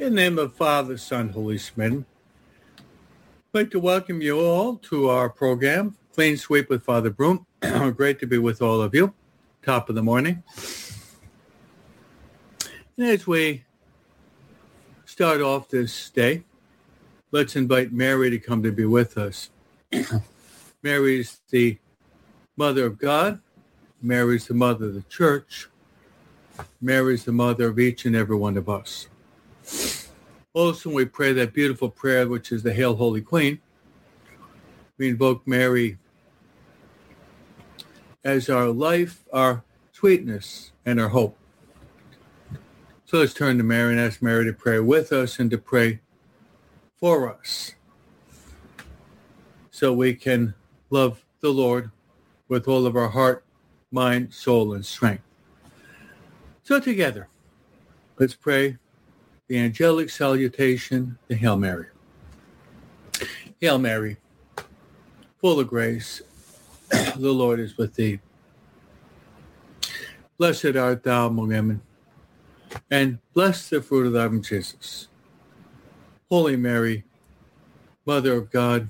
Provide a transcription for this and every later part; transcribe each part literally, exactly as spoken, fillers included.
In the name of Father, Son, Holy Spirit, I'd like to welcome you all to our program, Clean Sweep with Father Broom. Great to be with all of you. Top of the morning. And as we start off this day, let's invite Mary to come to be with us. Mary is the Mother of God. Mary is the Mother of the Church. Mary is the Mother of each and every one of us. Also, we pray that beautiful prayer, which is the Hail, Holy Queen. We invoke Mary as our life, our sweetness, and our hope. So let's turn to Mary and ask Mary to pray with us and to pray for us, so we can love the Lord with all of our heart, mind, soul, and strength. So together, let's pray the angelic salutation, the Hail Mary. Hail Mary, full of grace, the Lord is with thee. Blessed art thou among women, and blessed the fruit of thy womb, Jesus. Holy Mary, Mother of God,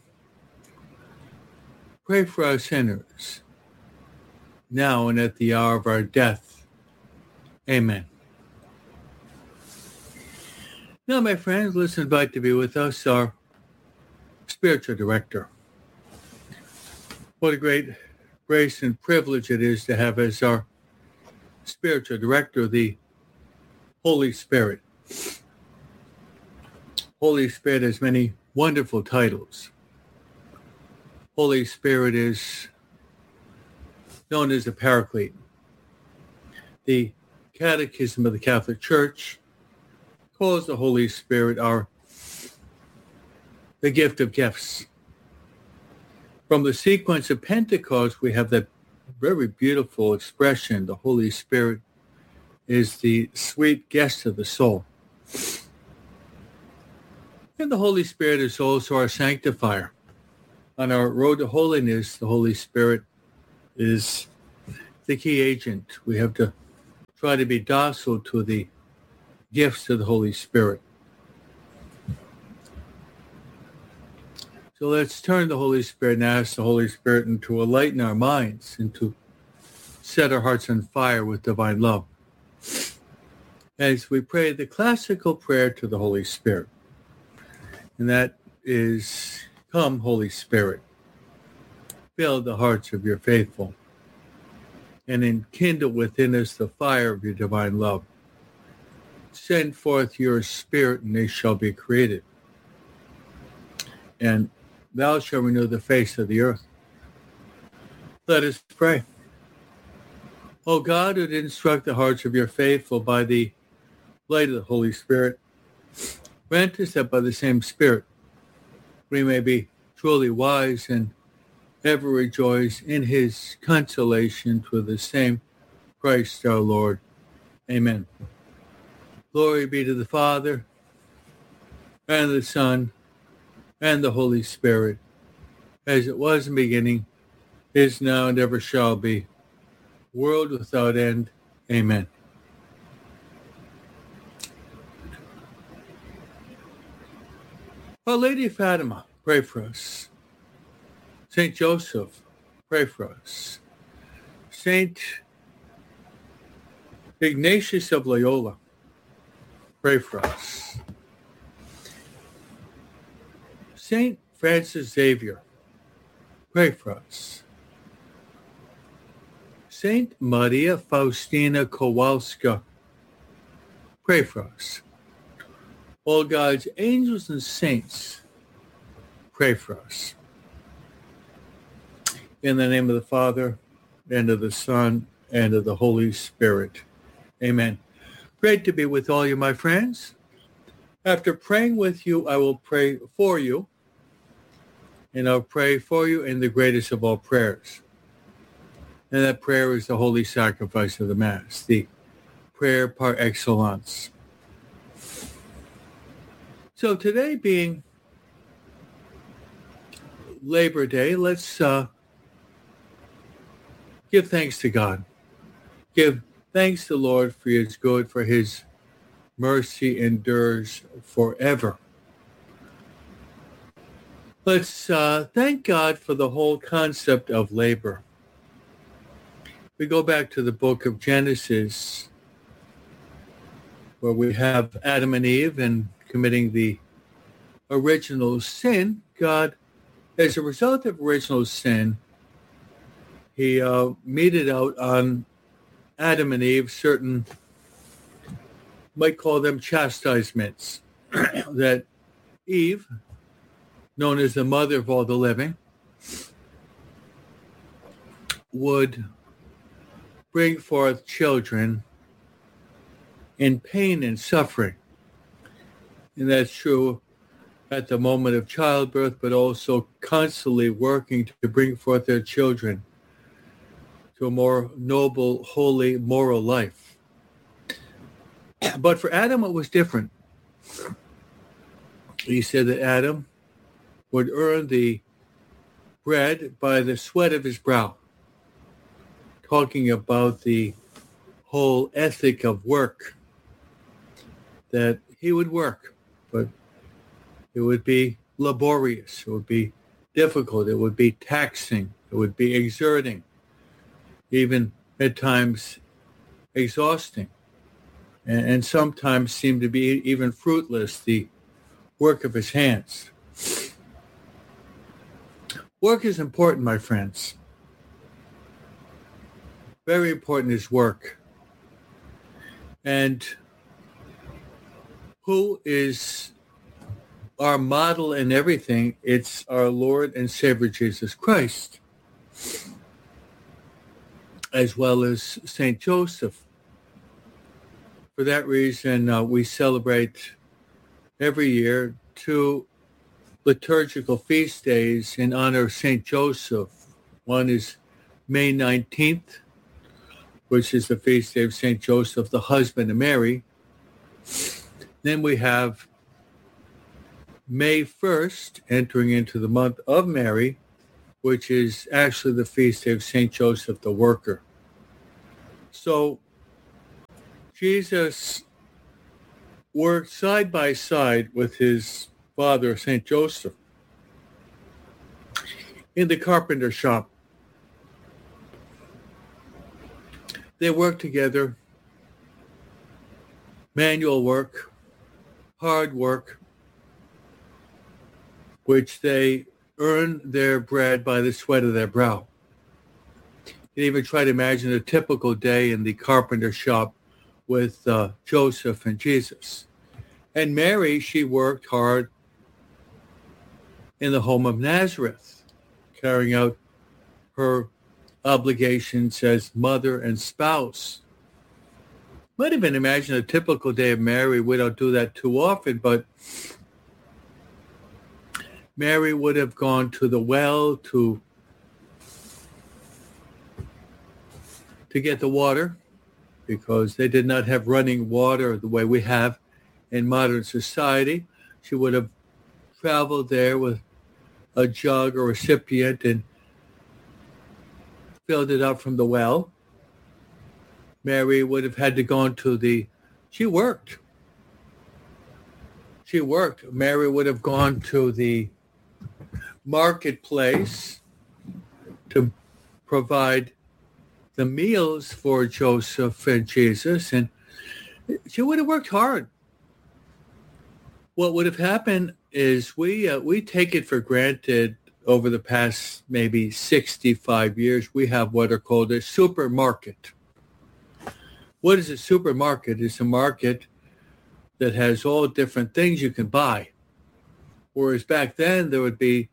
pray for us sinners, now and at the hour of our death. Amen. Now, my friends, let's invite to be with us our spiritual director. What a great grace and privilege it is to have as our spiritual director the Holy Spirit. Holy Spirit has many wonderful titles. Holy Spirit is known as the Paraclete. The Catechism of the Catholic Church calls the Holy Spirit our the gift of gifts. From the sequence of Pentecost, we have that very beautiful expression, the Holy Spirit is the sweet guest of the soul. And the Holy Spirit is also our sanctifier. On our road to holiness, the Holy Spirit is the key agent. We have to try to be docile to the gifts of the Holy Spirit. So let's turn to the Holy Spirit and ask the Holy Spirit and to enlighten our minds and to set our hearts on fire with divine love. As we pray the classical prayer to the Holy Spirit, and that is, come, Holy Spirit, fill the hearts of your faithful, and enkindle within us the fire of your divine love. Send forth your Spirit, and they shall be created. And thou shalt renew the face of the earth. Let us pray. O God, who did instruct the hearts of your faithful by the light of the Holy Spirit, grant us that by the same Spirit we may be truly wise and ever rejoice in his consolation through the same Christ our Lord. Amen. Glory be to the Father, and the Son, and the Holy Spirit, as it was in the beginning, is now, and ever shall be, world without end. Amen. Our Lady of Fatima, pray for us. Saint Joseph, pray for us. Saint Ignatius of Loyola, pray for us. Saint Francis Xavier, pray for us. Saint Maria Faustina Kowalska, pray for us. All God's angels and saints, pray for us. In the name of the Father, and of the Son, and of the Holy Spirit. Amen. Great to be with all you, my friends. After praying with you, I will pray for you. And I'll pray for you in the greatest of all prayers. And that prayer is the holy sacrifice of the Mass, the prayer par excellence. So today being Labor Day, let's uh, give thanks to God. Give thanks to the Lord for his good, for his mercy endures forever. Let's uh, thank God for the whole concept of labor. We go back to the book of Genesis, where we have Adam and Eve and committing the original sin. God, as a result of original sin, he uh, meted out on Adam and Eve certain, might call them chastisements, that Eve, known as the mother of all the living, would bring forth children in pain and suffering. And that's true at the moment of childbirth, but also constantly working to bring forth their children to a more noble, holy, moral life. But for Adam, it was different. He said that Adam would earn the bread by the sweat of his brow, talking about the whole ethic of work, that he would work, but it would be laborious, it would be difficult, it would be taxing, it would be exerting, even at times exhausting, and, and sometimes seemed to be even fruitless, the work of his hands. Work is important, my friends. Very important is work. And who is our model in everything? It's our Lord and Savior Jesus Christ, as well as Saint Joseph. For that reason, uh, we celebrate every year two liturgical feast days in honor of Saint Joseph. One is May nineteenth, which is the feast day of Saint Joseph, the husband of Mary. Then we have May first, entering into the month of Mary, which is actually the feast day of Saint Joseph, the worker. So Jesus worked side by side with his father, Saint Joseph, in the carpenter shop. They worked together, manual work, hard work, which they earn their bread by the sweat of their brow. You can even try to imagine a typical day in the carpenter shop with uh, Joseph and Jesus. And Mary, she worked hard in the home of Nazareth, carrying out her obligations as mother and spouse. Might even imagine a typical day of Mary. We don't do that too often, but Mary would have gone to the well to to get the water, because they did not have running water the way we have in modern society. She would have traveled there with a jug or recipient and filled it up from the well. Mary would have had to go into the, she worked. She worked. Mary would have gone to the marketplace to provide the meals for Joseph and Jesus, and she would have worked hard. What would have happened is we uh, we take it for granted over the past maybe sixty-five years, we have what are called a supermarket. What is a supermarket? It's a market that has all different things you can buy. Whereas back then there would be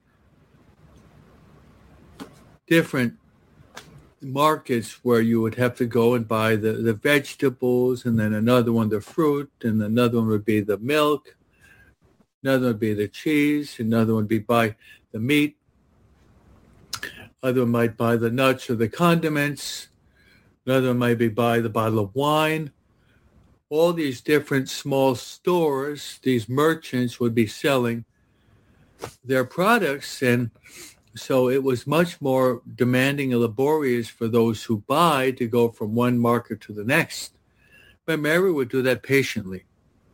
different markets where you would have to go and buy the, the vegetables, and then another one the fruit, and another one would be the milk, another one would be the cheese, another one would be buy the meat, other one might buy the nuts or the condiments, another one might be buy the bottle of wine. All these different small stores, these merchants would be selling their products, and so it was much more demanding and laborious for those who buy to go from one market to the next. But Mary would do that patiently.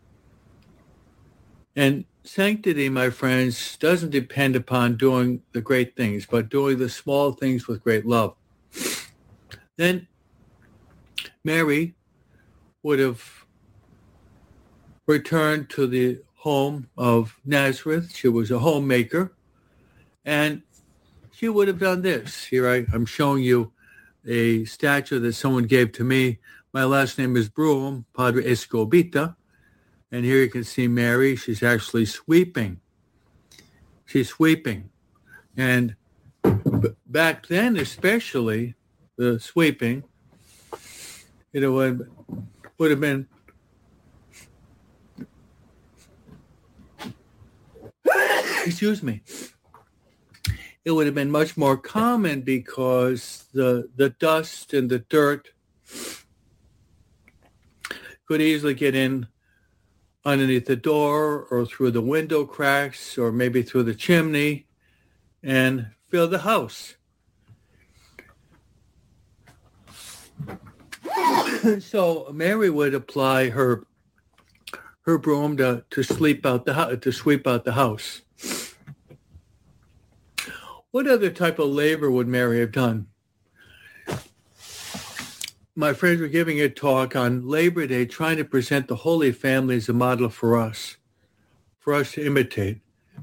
And sanctity, my friends, doesn't depend upon doing the great things, but doing the small things with great love. Then Mary would have returned to the home of Nazareth. She was a homemaker, and she would have done this. Here I, I'm showing you a statue that someone gave to me. My last name is Broom, Padre Escobita. And here you can see Mary. She's actually sweeping. She's sweeping. And b- back then, especially, the sweeping, you know, would, would have been excuse me. It would have been much more common because the the dust and the dirt could easily get in underneath the door or through the window cracks or maybe through the chimney and fill the house. So Mary would apply her her broom to, to sweep out the to sweep out the house. What other type of labor would Mary have done? My friends were giving a talk on Labor Day, trying to present the Holy Family as a model for us, for us to imitate.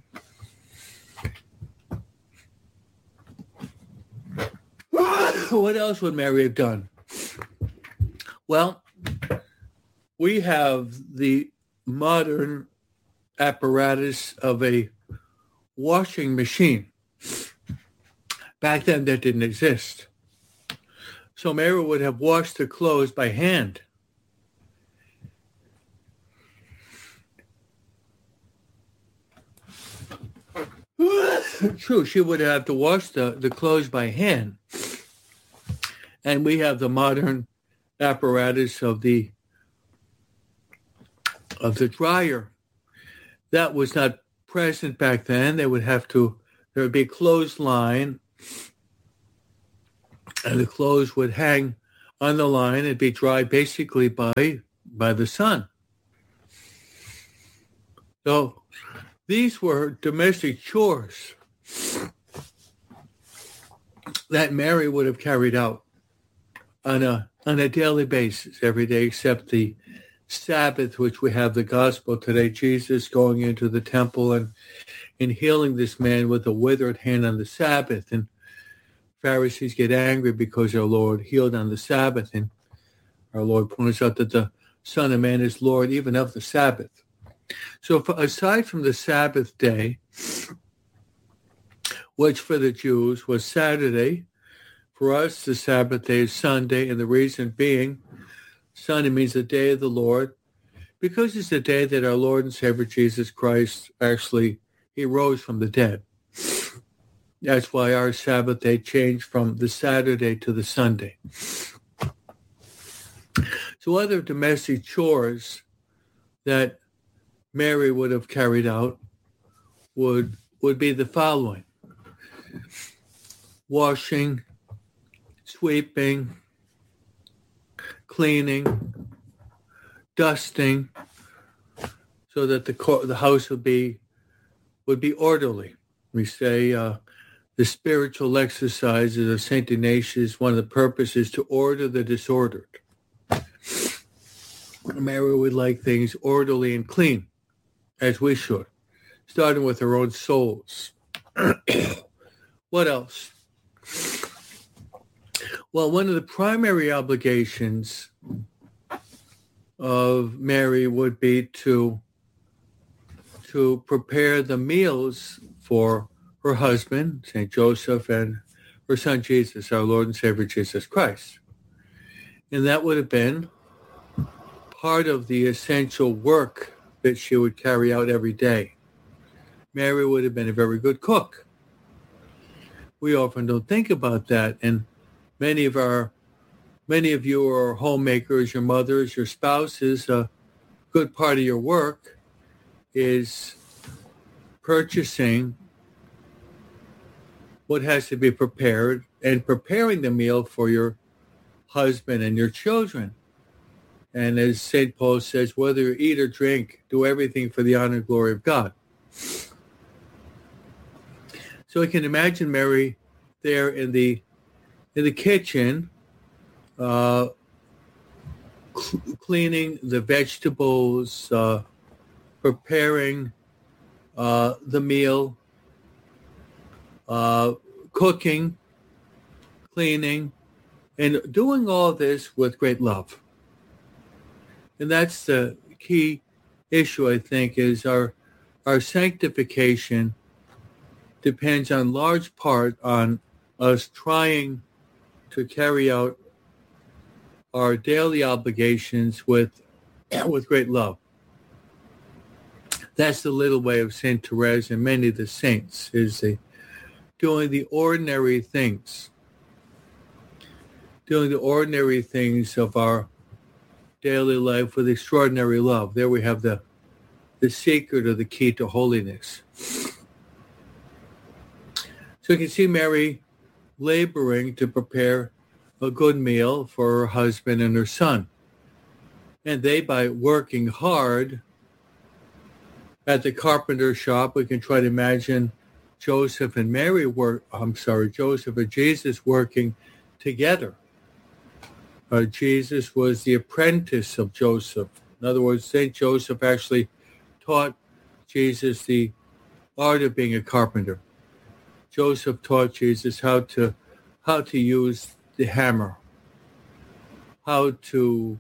What else would Mary have done? Well, we have the modern apparatus of a washing machine. Back then, that didn't exist. So Mary would have washed her clothes by hand. True, she would have to wash the, the clothes by hand. And we have the modern apparatus of the of the dryer. That was not present back then. They would have to, there would be a clothesline, and the clothes would hang on the line and be dried basically by by the sun. So these were domestic chores that Mary would have carried out on a on a daily basis, every day except the Sabbath, which we have the gospel today, Jesus going into the temple and, and healing this man with a withered hand on the Sabbath. And Pharisees get angry because our Lord healed on the Sabbath. And our Lord points out that the Son of Man is Lord even of the Sabbath. So for, aside from the Sabbath day, which for the Jews was Saturday, for us the Sabbath day is Sunday, and the reason being, Sunday means the day of the Lord, because it's the day that our Lord and Savior Jesus Christ actually, he rose from the dead. That's why our Sabbath day changed from the Saturday to the Sunday. So other domestic chores that Mary would have carried out would would be the following: washing, sweeping, cleaning, dusting, so that the co- the house would be would be orderly. We say uh, the spiritual exercises of Saint Ignatius, one of the purposes to order the disordered. Mary would like things orderly and clean, as we should, starting with our own souls. What else? Well, one of the primary obligations of Mary would be to, to prepare the meals for her husband, Saint Joseph, and her son Jesus, our Lord and Savior Jesus Christ. And that would have been part of the essential work that she would carry out every day. Mary would have been a very good cook. We often don't think about that, and many of our, many of you are homemakers, your mothers, your spouses. A good part of your work is purchasing what has to be prepared and preparing the meal for your husband and your children. And as Saint Paul says, whether you eat or drink, do everything for the honor and glory of God. So I can imagine Mary there in the in the kitchen, uh, cl- cleaning the vegetables, uh, preparing uh, the meal, uh, cooking, cleaning, and doing all this with great love. And that's the key issue, I think, is our our sanctification depends on large part on us trying to carry out our daily obligations with with great love. That's the little way of Saint Therese and many of the saints, is the doing the ordinary things, doing the ordinary things of our daily life with extraordinary love. There we have the the secret or the key to holiness. So you can see Mary laboring to prepare a good meal for her husband and her son. And they, by working hard at the carpenter shop, we can try to imagine Joseph and Mary work, I'm sorry, Joseph and Jesus working together. Uh, Jesus was the apprentice of Joseph. In other words, Saint Joseph actually taught Jesus the art of being a carpenter. Joseph taught Jesus how to how to use the hammer, how to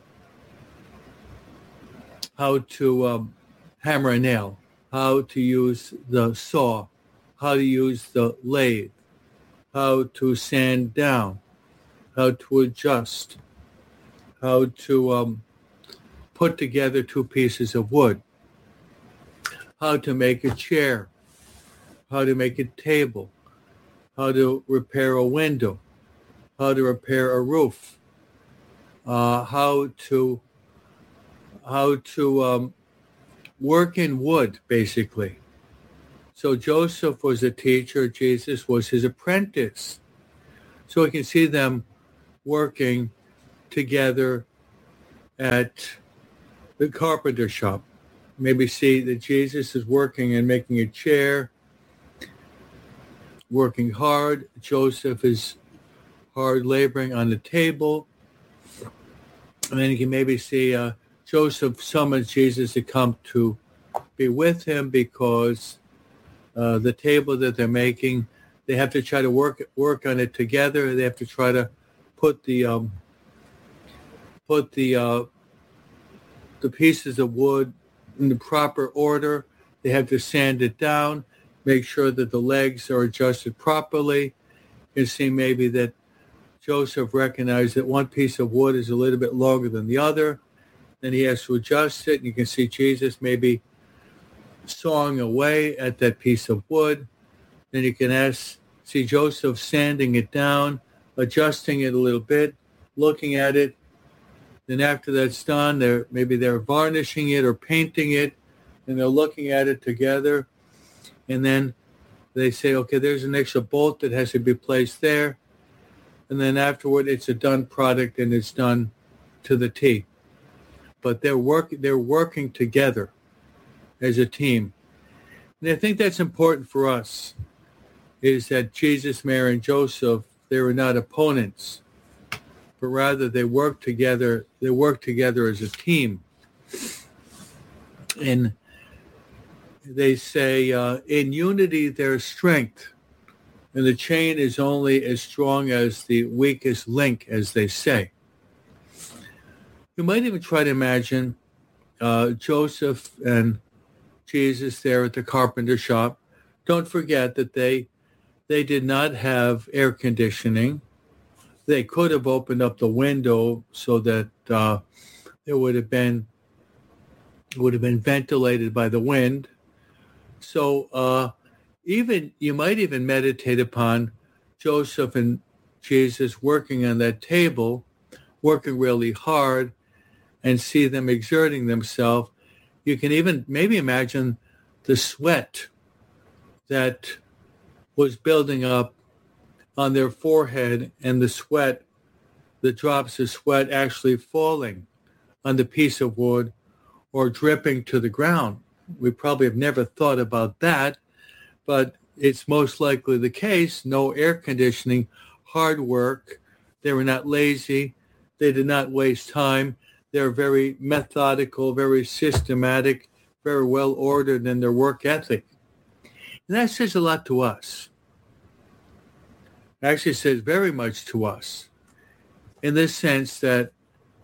how to um, hammer a nail, how to use the saw, how to use the lathe, how to sand down, how to adjust, how to um, put together two pieces of wood, how to make a chair, how to make a table, how to repair a window, how to repair a roof, uh, how to how to um, work in wood, basically. So Joseph was a teacher, Jesus was his apprentice. So we can see them working together at the carpenter shop. Maybe see that Jesus is working and making a chair, working hard. Joseph is hard laboring on the table. And then you can maybe see uh, Joseph summons Jesus to come to be with him because uh, the table that they're making, they have to try to work work on it together. They have to try to put the um, put the uh, the pieces of wood in the proper order. They have to sand it down, make sure that the legs are adjusted properly. You see maybe that Joseph recognized that one piece of wood is a little bit longer than the other. Then he has to adjust it. And you can see Jesus maybe sawing away at that piece of wood. Then you can ask, see Joseph sanding it down, adjusting it a little bit, looking at it. Then after that's done, they're maybe they're varnishing it or painting it, and they're looking at it together. And then they say, okay, there's an extra bolt that has to be placed there. And then afterward, it's a done product and it's done to the T. But they're work they're working together as a team. And I think that's important for us, is that Jesus, Mary, and Joseph, they were not opponents, but rather they work together, they work together as a team. And they say, uh, in unity there's strength, and the chain is only as strong as the weakest link, as they say. You might even try to imagine uh, Joseph and Jesus there at the carpenter shop. Don't forget that they they did not have air conditioning. They could have opened up the window so that uh, it would have been would have been ventilated by the wind. So uh, even you might even meditate upon Joseph and Jesus working on that table, working really hard, and see them exerting themselves. You can even maybe imagine the sweat that was building up on their forehead, and the sweat, the drops of sweat actually falling on the piece of wood or dripping to the ground. We probably have never thought about that, but it's most likely the case. No air conditioning, hard work. They were not lazy. They did not waste time. They're very methodical, very systematic, very well ordered in their work ethic. And that says a lot to us. It actually says very much to us in this sense that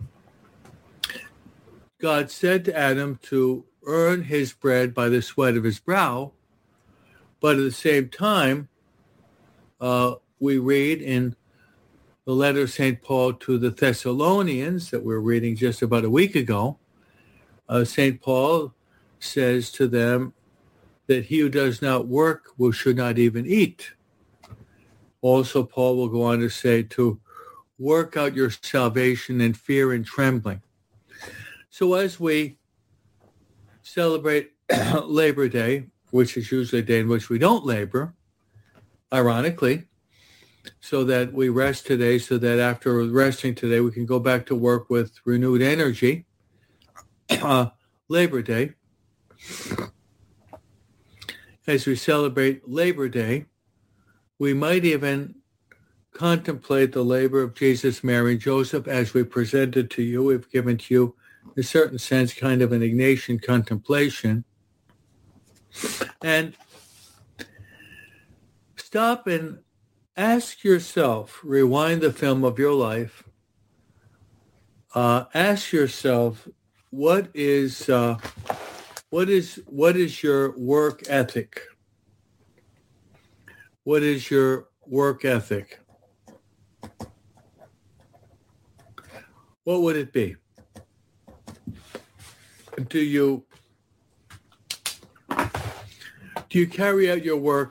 God said to Adam to earn his bread by the sweat of his brow, but at the same time, uh, we read in the letter of Saint Paul to the Thessalonians that we were reading just about a week ago, uh, Saint Paul says to them that he who does not work will should not even eat. Also, Paul will go on to say to work out your salvation in fear and trembling. So as we celebrate Labor Day, which is usually a day in which we don't labor, ironically, so that we rest today, so that after resting today, we can go back to work with renewed energy. Uh, Labor Day. As we celebrate Labor Day, we might even contemplate the labor of Jesus, Mary, and Joseph as we presented to you. We've given to you, in a certain sense, kind of an Ignatian contemplation. And stop and ask yourself, rewind the film of your life, uh, ask yourself, what is uh, what is what is your work ethic? What is your work ethic? What would it be? Do you do you carry out your work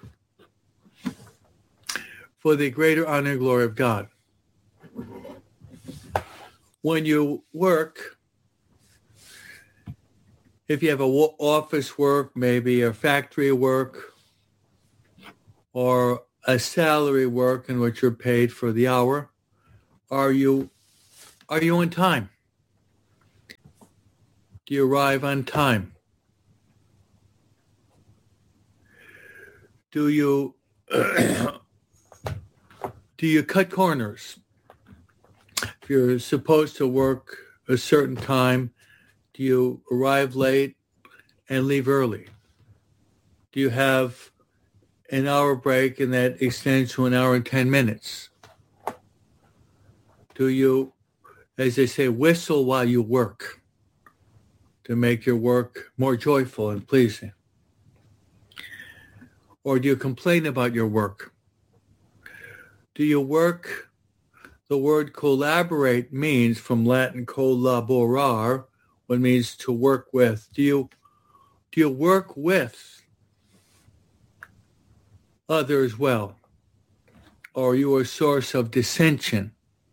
for the greater honor and glory of God? When you work, if you have a office work, maybe a factory work, or a salary work in which you're paid for the hour, are you are you on time? Do you arrive on time? Do you do you cut corners? If you're supposed to work a certain time, do you arrive late and leave early? Do you have an hour break and that extends to an hour and ten minutes? Do you, as they say, whistle while you work to make your work more joyful and pleasing? Or do you complain about your work? Do you work? The word collaborate means from Latin collaborar, what means to work with. Do you do you work with others well? Or are you a source of dissension?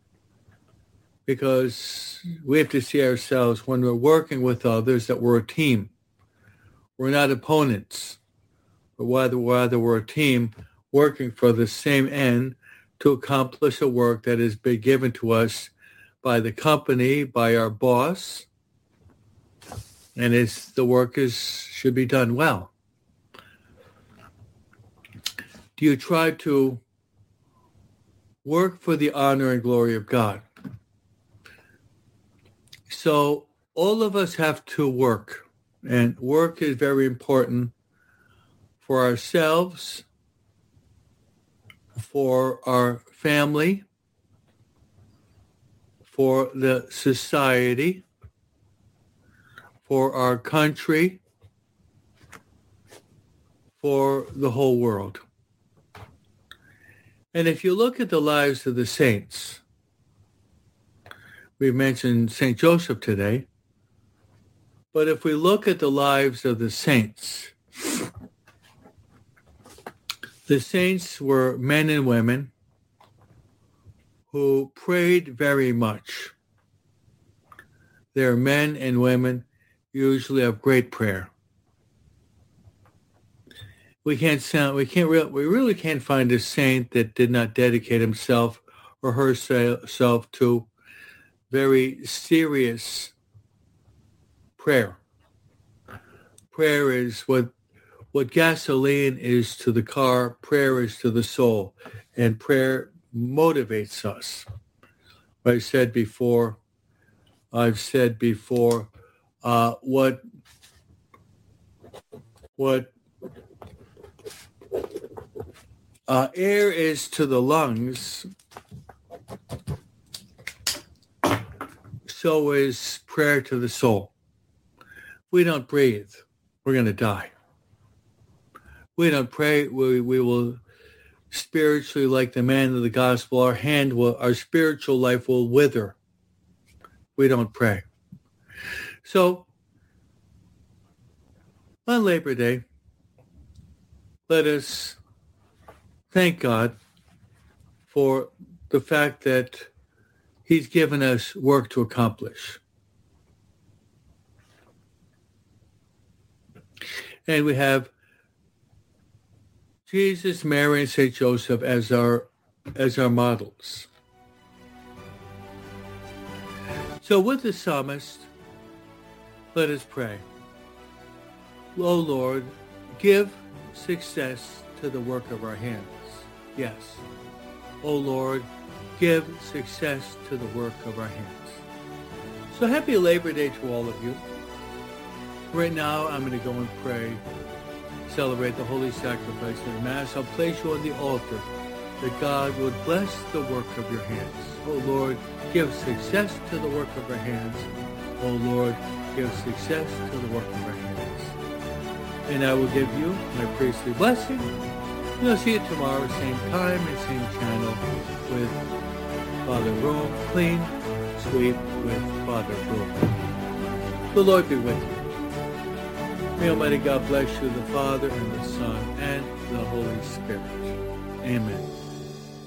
Because we have to see ourselves when we're working with others that we're a team. We're not opponents, but rather, rather we're a team working for the same end to accomplish a work that has been given to us by the company, by our boss, and it's, the work is should be done well. Do you try to work for the honor and glory of God? So all of us have to work, and work is very important for ourselves, for our family, for the society, for our country, for the whole world. And if you look at the lives of the saints, we've mentioned Saint Joseph today, but if we look at the lives of the saints, the saints were men and women who prayed very much. They're men and women usually of great prayer. We can't sound, we can't, re- we really can't find a saint that did not dedicate himself or herself to very serious prayer. Prayer is what what gasoline is to the car, prayer is to the soul, and prayer motivates us. I said before, I've said before, uh, what what uh, air is to the lungs, so is prayer to the soul. If we don't breathe, we're going to die. We don't pray, we, we will spiritually, like the man of the gospel, our hand will, our spiritual life will wither. We don't pray. So, on Labor Day, let us thank God for the fact that he's given us work to accomplish. And we have Jesus, Mary, and Saint Joseph as our as our models. So with the psalmist, let us pray. O Lord, give success to the work of our hands. Yes. O Lord, give success to the work of our hands. So happy Labor Day to all of you. Right now, I'm going to go and pray. Celebrate the holy sacrifice of the Mass. I'll place you on the altar that God would bless the work of your hands. O Lord, give success to the work of our hands. O Lord, give success to the work of our hands. And I will give you my priestly blessing. And I'll see you tomorrow, same time and same channel with Father Rome. Clean sweep with Father Rome. The Lord be with you. May Almighty God bless you, the Father, and the Son, and the Holy Spirit. Amen.